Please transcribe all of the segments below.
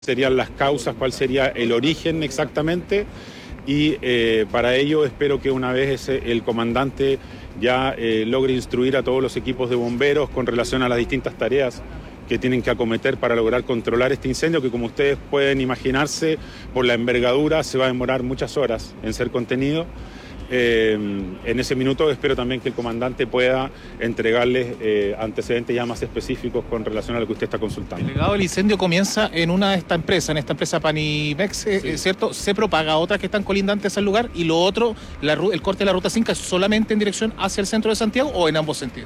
serían las causas, cuál sería el origen exactamente, y para ello espero que una vez el comandante ya logre instruir a todos los equipos de bomberos con relación a las distintas tareas que tienen que acometer para lograr controlar este incendio, que como ustedes pueden imaginarse, por la envergadura se va a demorar muchas horas en ser contenido. En ese minuto espero también que el comandante pueda entregarles antecedentes ya más específicos con relación a lo que usted está consultando. Delegado, el incendio comienza en esta empresa Panimex, sí. ¿Cierto? Se propaga a otras que están colindantes al lugar, y lo otro, el corte de la Ruta 5 es solamente en dirección hacia el centro de Santiago o en ambos sentidos.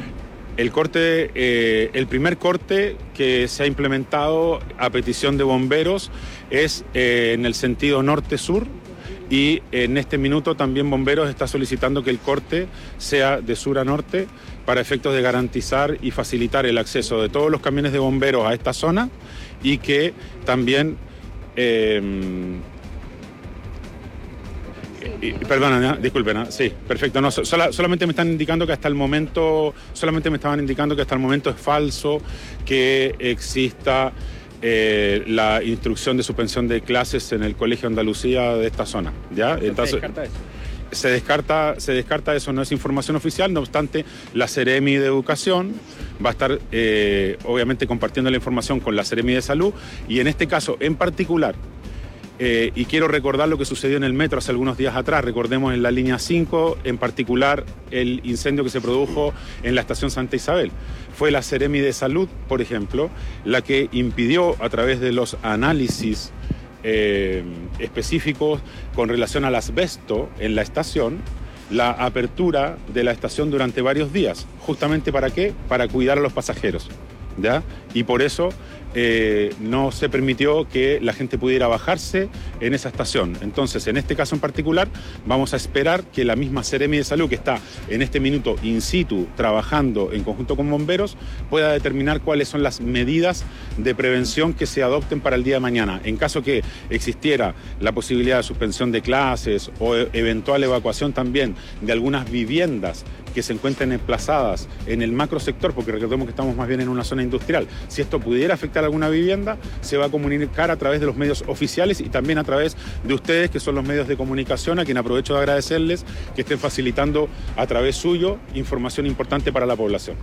El primer corte que se ha implementado a petición de bomberos es en el sentido norte-sur. Y en este minuto también Bomberos está solicitando que el corte sea de sur a norte para efectos de garantizar y facilitar el acceso de todos los camiones de bomberos a esta zona, y que también... Perdona, disculpen, sí, perfecto. No, solamente me están indicando que hasta el momento, es falso que exista la instrucción de suspensión de clases en el Colegio Andalucía de esta zona, ¿ya? Entonces, se descarta eso, no es información oficial. No obstante, la Seremi de Educación va a estar obviamente compartiendo la información con la Seremi de Salud, y en este caso en particular, y quiero recordar lo que sucedió en el metro hace algunos días atrás. Recordemos en la línea 5, en particular el incendio que se produjo en la estación Santa Isabel. Fue la Seremi de Salud, por ejemplo, la que impidió, a través de los análisis específicos con relación al asbesto en la estación, la apertura de la estación durante varios días. ¿Justamente para qué? Para cuidar a los pasajeros, ¿ya? Y por eso no se permitió que la gente pudiera bajarse en esa estación. Entonces, en este caso en particular, vamos a esperar que la misma Seremi de Salud, que está en este minuto in situ trabajando en conjunto con bomberos, pueda determinar cuáles son las medidas de prevención que se adopten para el día de mañana. En caso que existiera la posibilidad de suspensión de clases o eventual evacuación también de algunas viviendas que se encuentren emplazadas en el macrosector, porque recordemos que estamos más bien en una zona industrial. Si esto pudiera afectar a alguna vivienda, se va a comunicar a través de los medios oficiales y también a través de ustedes, que son los medios de comunicación, a quien aprovecho de agradecerles que estén facilitando a través suyo información importante para la población.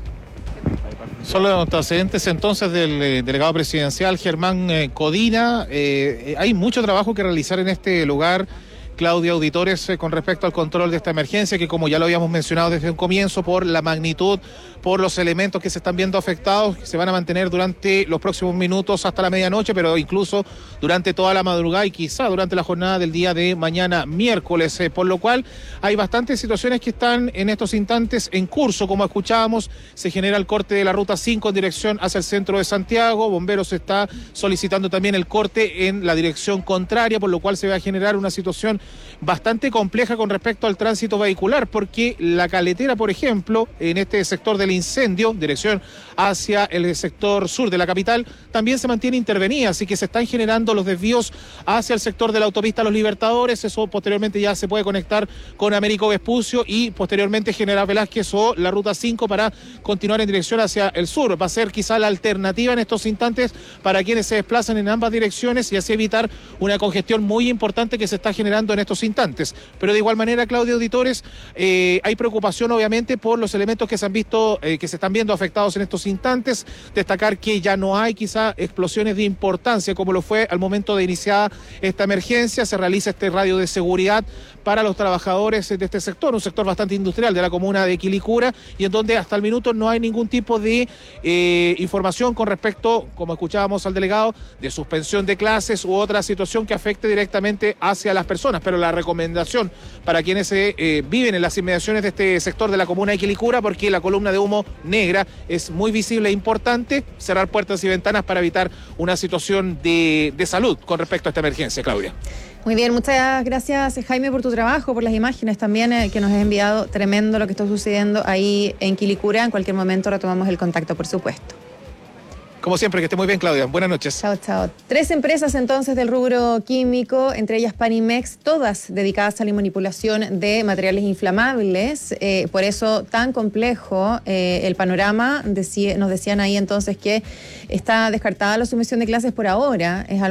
Son los antecedentes entonces del delegado presidencial Germán Codina. Hay mucho trabajo que realizar en este lugar, Claudia, auditores, con respecto al control de esta emergencia, que como ya lo habíamos mencionado desde un comienzo, por la magnitud, por los elementos que se están viendo afectados, que se van a mantener durante los próximos minutos hasta la medianoche, pero incluso durante toda la madrugada y quizá durante la jornada del día de mañana miércoles, por lo cual hay bastantes situaciones que están en estos instantes en curso. Como escuchábamos, se genera el corte de la Ruta 5 en dirección hacia el centro de Santiago. Bomberos está solicitando también el corte en la dirección contraria, por lo cual se va a generar una situación bastante compleja con respecto al tránsito vehicular, porque la Caletera, por ejemplo, en este sector del incendio, dirección hacia el sector sur de la capital, también se mantiene intervenida, así que se están generando los desvíos hacia el sector de la autopista Los Libertadores. Eso posteriormente ya se puede conectar con Américo Vespucio y posteriormente General Velázquez o la Ruta 5 para continuar en dirección hacia el sur. Va a ser quizá la alternativa en estos instantes para quienes se desplazan en ambas direcciones y así evitar una congestión muy importante que se está generando en estos instantes. Pero de igual manera, Claudio, auditores, hay preocupación obviamente por los elementos que se han visto, que se están viendo afectados en estos instantes. Destacar que ya no hay quizá explosiones de importancia como lo fue al momento de iniciar esta emergencia. Se realiza este radio de seguridad para los trabajadores de este sector, un sector bastante industrial de la comuna de Quilicura, y en donde hasta el minuto no hay ningún tipo de información con respecto, como escuchábamos al delegado, de suspensión de clases u otra situación que afecte directamente hacia las personas. Pero la recomendación para quienes viven en las inmediaciones de este sector de la comuna de Quilicura, porque la columna de humo negra es muy visible e importante, cerrar puertas y ventanas para evitar una situación de salud con respecto a esta emergencia, Claudia. Muy bien, muchas gracias, Jaime, por tu trabajo, por las imágenes también que nos has enviado. Tremendo lo que está sucediendo ahí en Quilicura. En cualquier momento retomamos el contacto, por supuesto. Como siempre, que esté muy bien, Claudia. Buenas noches. Chao, chao. 3 empresas entonces del rubro químico, entre ellas Panimex, todas dedicadas a la manipulación de materiales inflamables. Por eso tan complejo el panorama. Nos decían ahí entonces que está descartada la sumisión de clases por ahora. Es